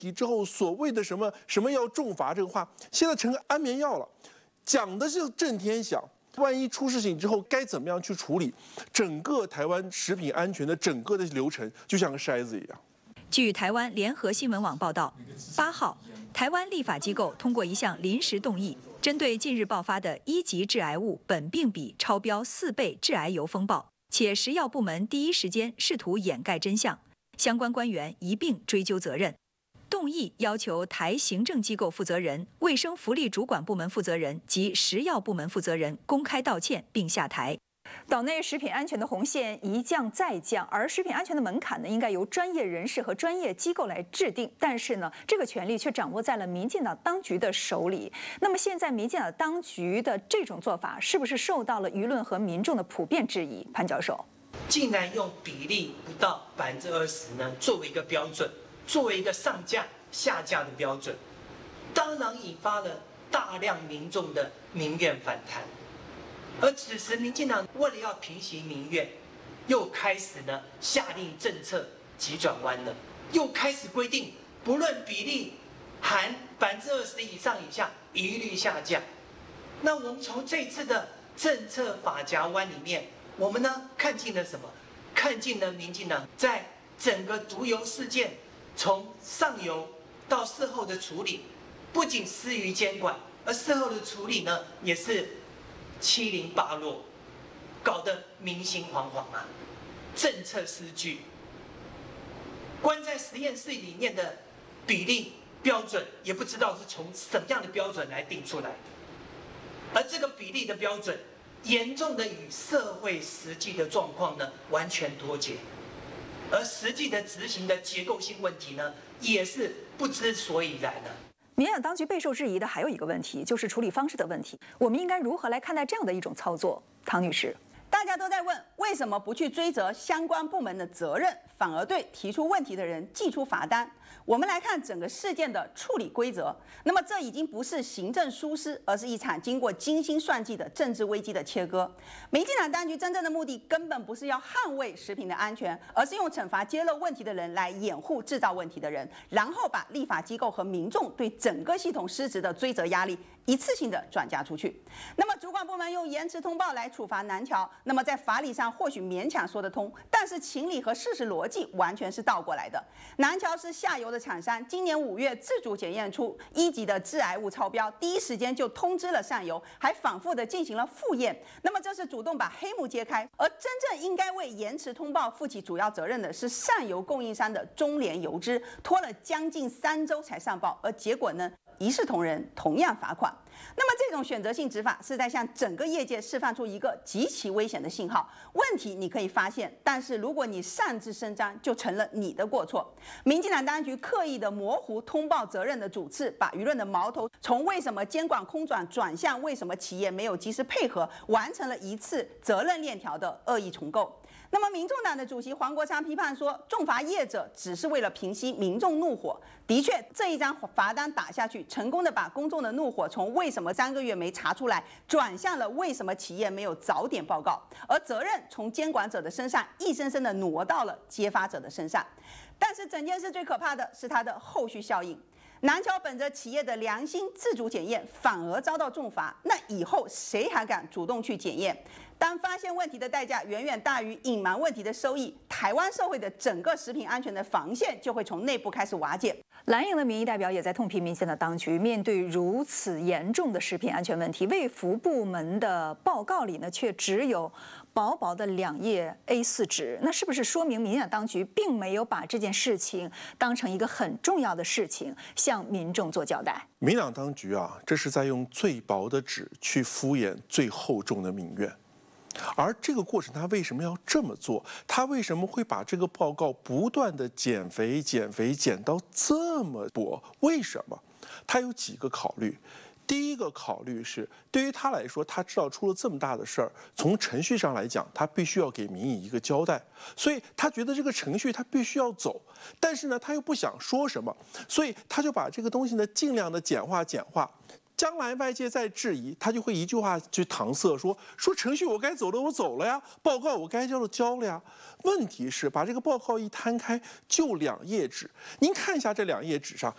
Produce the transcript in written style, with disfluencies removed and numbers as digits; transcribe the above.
之后所谓的什么要重罚这个话，现在成安眠药了，讲的是震天响。万一出事情之后该怎么样去处理？整个台湾食品安全的整个的流程就像个筛子一样。 据台湾联合新闻网报道，8号，台湾立法机构通过一项临时动议，针对近日爆发的1级致癌物苯并芘超标4倍致癌油风暴，且食药部门第一时间试图掩盖真相，相关官员一并追究责任。动议要求台行政机构负责人、卫生福利主管部门负责人及食药部门负责人公开道歉并下台。岛内食品安全的红线一降再降，而食品安全的门槛呢，应该由专业人士和专业机构来制定。但是呢，这个权力却掌握在了民进党当局的手里。那么现在民进党当局的这种做法，是不是受到了舆论和民众的普遍质疑？潘教授， 竟然用比例不到20%呢，作为一个标准，作为一个上架下架的标准，当然引发了大量民众的民怨反弹。而此时，民进党为了要平息民怨，又开始呢下令政策急转弯了，又开始规定不论比例含20%以上以下，一律下架。那我们从这次的政策法夹弯里面，我们呢看尽了什么？看尽了民进党在整个毒油事件从上游到事后的处理，不仅失于监管，而事后的处理呢也是七零八落，搞得民心惶惶啊，政策失据。关在实验室里面的比例标准，也不知道是从什么样的标准来定出来的，而这个比例的标准，严重的与社会实际的状况呢完全脱节，而实际的执行的结构性问题呢，也是不知所以然的。 民进党当局备受质疑的还有一个问题，就是处理方式的问题。我们应该如何来看待这样的一种操作？唐女士， 大家都在问，为什么不去追责相关部门的责任，反而对提出问题的人寄出罚单？我们来看整个事件的处理规则。那么这已经不是行政疏失，而是一场经过精心算计的政治危机的切割。民进党当局真正的目的根本不是要捍卫食品的安全，而是用惩罚揭露问题的人来掩护制造问题的人，然后把立法机构和民众对整个系统失职的追责压力一次性的转嫁出去。那么主管部门用延迟通报来处罚南侨，那么在法理上或许勉强说得通，但是情理和事实逻辑完全是倒过来的。南侨是下游的厂商，今年5月自主检验出1级的致癌物超标，第一时间就通知了上游，还反复的进行了复验。那么这是主动把黑幕揭开，而真正应该为延迟通报负起主要责任的是上游供应商的中联油脂，拖了将近3周才上报，而结果呢，一视同仁，同样罚款。那么这种选择性执法是在向整个业界释放出一个极其危险的信号。问题你可以发现，但是如果你擅自声张，就成了你的过错。民进党当局刻意的模糊通报责任的主次，把舆论的矛头从为什么监管空转向为什么企业没有及时配合，完成了一次责任链条的恶意重构。那么，民众党的主席黄国昌批判说，重罚业者只是为了平息民众怒火。的确，这一张罚单打下去，成功的把公众的怒火从为什么3个月没查出来，转向了为什么企业没有早点报告，而责任从监管者的身上一声声的挪到了揭发者的身上。但是，整件事最可怕的是它的后续效应。南侨本着企业的良心自主检验，反而遭到重罚，那以后谁还敢主动去检验？当发现问题的代价远远大于隐瞒问题的收益，台湾社会的整个食品安全的防线就会从内部开始瓦解。 蓝营的民意代表也在痛批民进党当局，面对如此严重的食品安全问题，卫福部门的报告里呢，却只有薄薄的2页 A4 纸，那是不是说明民进党当局并没有把这件事情当成一个很重要的事情，向民众做交代？ 民进党当局啊，这是在用最薄的纸去敷衍最厚重的民怨。而这个过程，他为什么要这么做？他为什么会把这个报告不断的减肥减到这么薄？为什么？他有几个考虑。第一个考虑是，对于他来说，他知道出了这么大的事儿，从程序上来讲，他必须要给民意一个交代，所以他觉得这个程序他必须要走，但是呢，他又不想说什么，所以他就把这个东西呢尽量的简化。将来外界再质疑，他就会一句话去搪塞说程序我该走的我走了呀，报告我该交的交了呀。问题是把这个报告一摊开，就2页纸，您看一下这2页纸上